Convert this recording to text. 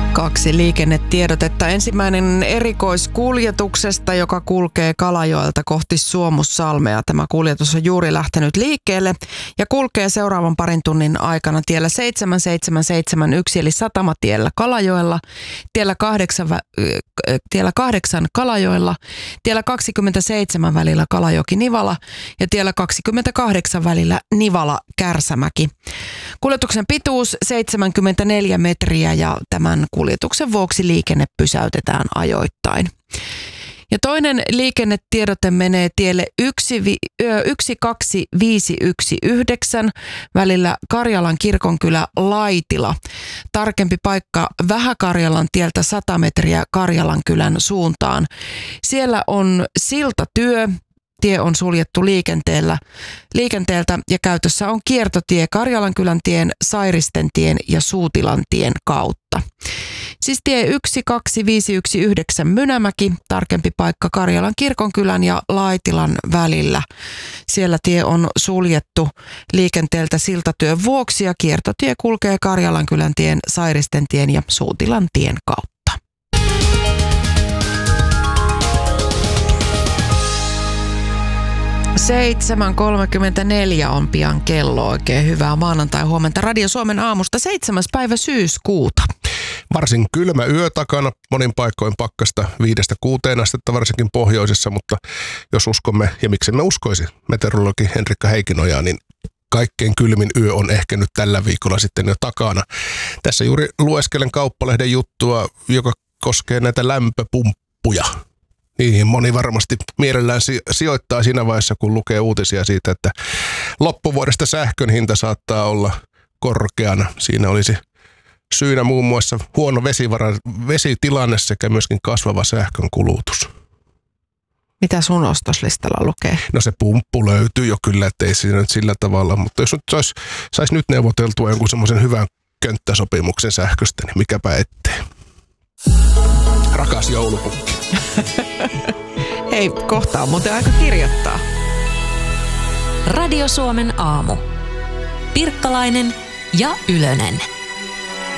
Kaksi liikennetiedotetta. Ensimmäinen erikoiskuljetuksesta, joka kulkee Kalajoelta kohti Suomussalmea. Tämä kuljetus on juuri lähtenyt liikkeelle ja kulkee seuraavan parin tunnin aikana tiellä 7771 eli Satamatiellä Kalajoella, tiellä 8 Kalajoella, tiellä 27 välillä Kalajoki-Nivala ja tiellä 28 välillä Nivala-Kärsämäki. Kuljetuksen pituus 74 metriä ja tämän kuljetuksen vuoksi liikenne pysäytetään ajoittain. Ja toinen liikennetiedote menee tielle 12519 välillä Karjalan kirkonkylä Laitila. Tarkempi paikka Vähä-Karjalan tieltä 100 metriä Karjalankylän suuntaan. Siellä on siltatyö. Tie on suljettu liikenteeltä ja käytössä on kiertotie Karjalankylän-tien, Sairistentien ja Suutilantien kautta. Siis tie 12519 Mynämäki, tarkempi paikka Karjalan kirkonkylän ja Laitilan välillä. Siellä tie on suljettu liikenteeltä siltatyön vuoksi ja kiertotie kulkee Karjalankylän-tien, Sairistentien ja Suutilantien kautta. 7.34 on pian kello. Oikein hyvää maanantai-huomenta Radio Suomen aamusta 7. päivä syyskuuta. Varsin kylmä yö takana, monin paikoin pakkasta 5-6 astetta varsinkin pohjoisessa, mutta jos uskomme, ja miksi me uskoisi, meteorologi Henrikka Heikinojaa, niin kaikkein kylmin yö on ehkä nyt tällä viikolla sitten jo takana. Tässä juuri lueskelen Kauppalehden juttua, joka koskee näitä lämpöpumppuja. Niihin moni varmasti mielellään sijoittaa siinä vaiheessa, kun lukee uutisia siitä, että loppuvuodesta sähkön hinta saattaa olla korkeana. Siinä olisi syynä muun muassa huono vesitilanne sekä myöskin kasvava sähkön kulutus. Mitä sun ostoslistalla lukee? No se pumppu löytyy jo kyllä, ettei siinä nyt sillä tavalla, mutta jos nyt saisi nyt neuvoteltua jonkun semmoisen hyvän könttäsopimuksen sähköstä, niin mikäpä ettei. Rakas joulupukki. Hei, kohta on muuten aika kirjoittaa. Radio Suomen aamu. Pirkkalainen ja Ylönen.